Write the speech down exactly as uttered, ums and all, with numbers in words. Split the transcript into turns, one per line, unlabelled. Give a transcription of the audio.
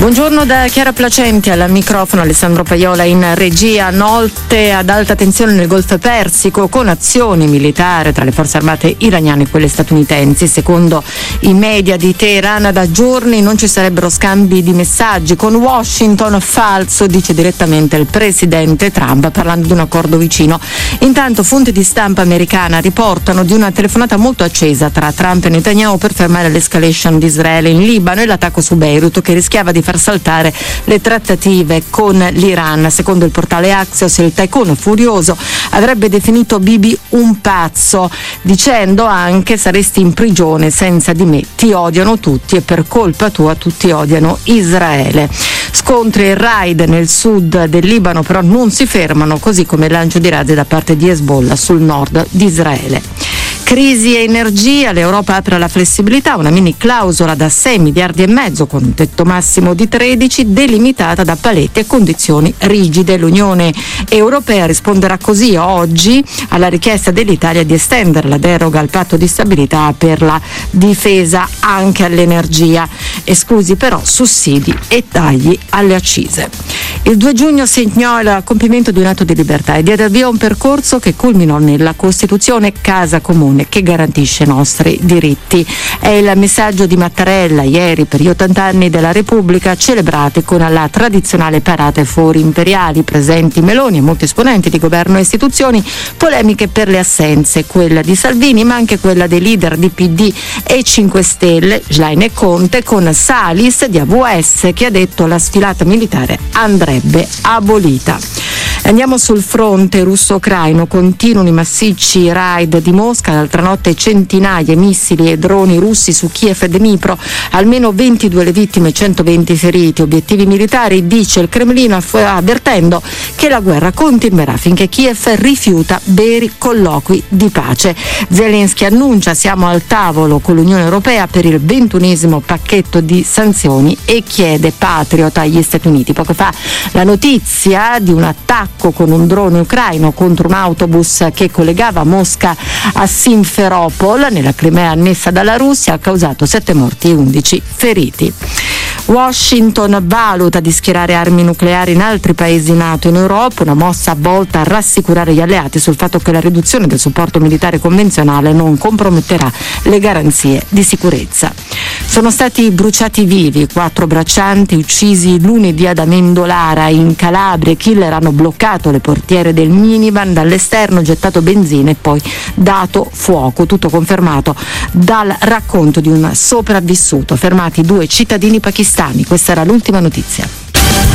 Buongiorno da Chiara Placenti al microfono, Alessandro Paiola in regia. Notte ad alta tensione nel Golfo Persico con azioni militari tra le forze armate iraniane e quelle statunitensi. Secondo i media di Teheran da giorni non ci sarebbero scambi di messaggi con Washington, falso, dice direttamente il presidente Trump parlando di un accordo vicino. Intanto fonti di stampa americana riportano di una telefonata molto accesa tra Trump e Netanyahu per fermare l'escalation di Israele in Libano e l'attacco su Beirut che rischiava di far saltare le trattative con l'Iran. Secondo il portale Axios, il tycoon furioso avrebbe definito Bibi un pazzo, dicendo anche: saresti in prigione senza di me, ti odiano tutti e per colpa tua tutti odiano Israele. Scontri e raid nel sud del Libano però non si fermano, così come il lancio di razzi da parte di Hezbollah sul nord di Israele. Crisi e energia, l'Europa apre alla flessibilità, una mini clausola da sei miliardi e mezzo con un tetto massimo di tredici, delimitata da paletti e condizioni rigide. L'Unione Europea risponderà così oggi alla richiesta dell'Italia di estendere la deroga al patto di stabilità per la difesa anche all'energia, esclusi però sussidi e tagli alle accise. Il due giugno segnò il compimento di un atto di libertà e diede avvio a un percorso che culminò nella Costituzione Casa Comune che garantisce i nostri diritti. È il messaggio di Mattarella ieri per gli ottanta anni della Repubblica, celebrati con la tradizionale parata ai fori imperiali, presenti Meloni e molti esponenti di governo e istituzioni, polemiche per le assenze, quella di Salvini ma anche quella dei leader di P D e cinque Stelle, Schlein e Conte, con Salis di A V S che ha detto la sfilata militare andrebbe abolita. Andiamo sul fronte russo-ucraino, continuano i massicci raid di Mosca, l'altra notte centinaia missili e droni russi su Kiev e Dnipro, almeno ventidue le vittime e centoventi feriti, obiettivi militari, dice il Cremlino, avvertendo che la guerra continuerà finché Kiev rifiuta veri colloqui di pace. Zelensky annuncia: siamo al tavolo con l'Unione Europea per il ventunesimo pacchetto di sanzioni e chiede Patriot agli Stati Uniti. Poco fa la notizia di un attacco con un drone ucraino contro un autobus che collegava Mosca a Simferopol nella Crimea annessa dalla Russia ha causato sette morti e undici feriti. Washington valuta di schierare armi nucleari in altri paesi NATO in Europa, una mossa volta a rassicurare gli alleati sul fatto che la riduzione del supporto militare convenzionale non comprometterà le garanzie di sicurezza. Sono stati bruciati vivi quattro braccianti uccisi lunedì ad Amendolara in Calabria. I killer hanno bloccato le portiere del minivan dall'esterno, gettato benzina e poi dato fuoco, tutto confermato dal racconto di un sopravvissuto. Fermati due cittadini pakistani. Questa era l'ultima notizia.